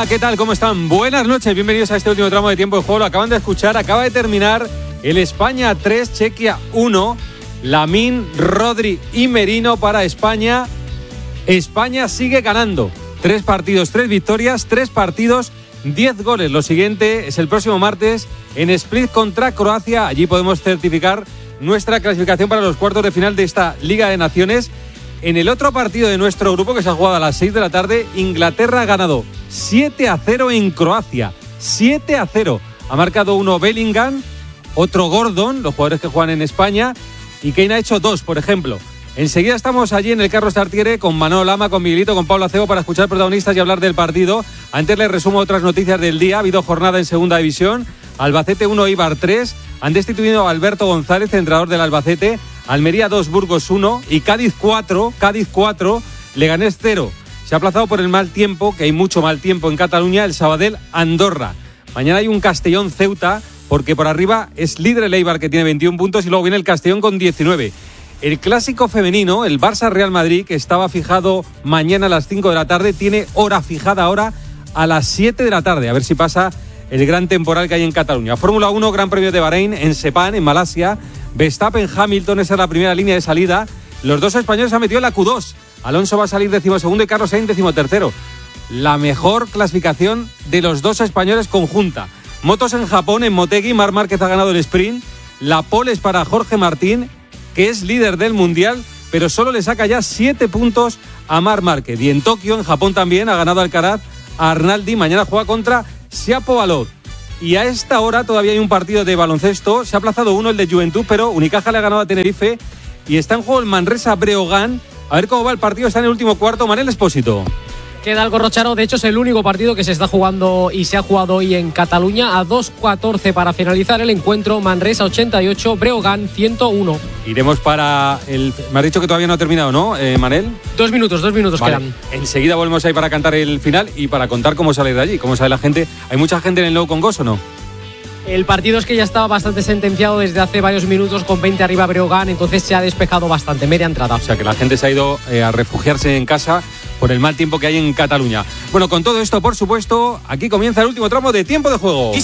Hola, ¿qué tal? ¿Cómo están? Buenas noches, bienvenidos a este último tramo de tiempo de juego. Lo acaban de escuchar, acaba de terminar el España 3, Chequia 1. Lamine, Rodri y Merino para España. España sigue ganando. 3 partidos, 3 victorias, 3 partidos, 10 goles. Lo siguiente es el próximo martes en Split contra Croacia. Allí podemos certificar nuestra clasificación para los cuartos de final de esta Liga de Naciones. En el otro partido de nuestro grupo, que se ha jugado a las 6 de la tarde, Inglaterra ha ganado 7-0 en Croacia. 7-0. Ha marcado uno Bellingham, otro Gordon, los jugadores que juegan en España, y Kane ha hecho 2, por ejemplo. Enseguida estamos allí en el Carlos Tartiere con Manolo Lama, con Miguelito, con Pablo Acebo para escuchar protagonistas y hablar del partido. Antes les resumo otras noticias del día. Ha habido jornada en segunda división. Albacete 1, Eibar 3. Han destituido a Alberto González, entrenador del Albacete. Almería 2, Burgos 1 y Cádiz 4, Leganés 0. Se ha aplazado por el mal tiempo, que hay mucho mal tiempo en Cataluña, el Sabadell Andorra. Mañana hay un Castellón Ceuta, porque por arriba es líder el Eibar, que tiene 21 puntos, y luego viene el Castellón con 19. El clásico femenino, el Barça Real Madrid, que estaba fijado mañana a las 5 de la tarde, tiene hora fijada ahora a las 7 de la tarde. A ver si pasa el gran temporal que hay en Cataluña. Fórmula 1, Gran Premio de Bahrein, en Sepang, en Malasia. Verstappen, Hamilton, esa es la primera línea de salida. Los dos españoles se han metido en la Q2. Alonso va a salir 12º y Carlos Sainz 13º. La mejor clasificación de los dos españoles conjunta. Motos en Japón, en Motegi, Marc Márquez ha ganado el sprint. La pole es para Jorge Martín, que es líder del Mundial, pero solo le saca ya 7 puntos a Marc Márquez. Y en Tokio, en Japón también, ha ganado Alcaraz a Arnaldi. Mañana juega contra Shapovalov. Y a esta hora todavía hay un partido de baloncesto. Se ha aplazado uno, el de Juventud, pero Unicaja le ha ganado a Tenerife. Y está en juego el Manresa Breogán. A ver cómo va el partido. Está en el último cuarto. Manel Espósito. Queda algo rocharo, de hecho es el único partido que se está jugando y se ha jugado hoy en Cataluña. A 2:14 para finalizar el encuentro. Manresa 88, Breogán 101. Iremos para el... Me has dicho que todavía no ha terminado, ¿no, Manel? 2 minutos vale. Quedan. Enseguida volvemos ahí para cantar el final y para contar cómo sale de allí, cómo sale la gente. ¿Hay mucha gente en el Nou Congost o no? El partido es que ya estaba bastante sentenciado desde hace varios minutos, con 20 arriba Breogán, entonces se ha despejado bastante, media entrada. O sea que la gente se ha ido a refugiarse en casa por el mal tiempo que hay en Cataluña. Bueno, con todo esto, por supuesto, aquí comienza el último tramo de Tiempo de Juego.